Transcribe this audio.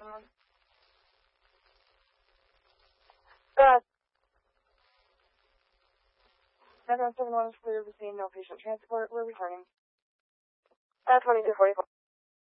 Good. 917 is clear, receiving no patient transport. We're returning. 2244.